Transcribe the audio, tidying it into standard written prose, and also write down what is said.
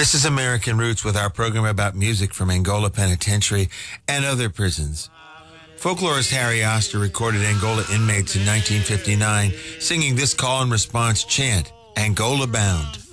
This is American Roots with our program about music from Angola Penitentiary and other prisons. Folklorist Harry Oster recorded Angola inmates in 1959 singing this call and response chant, Angola Bound.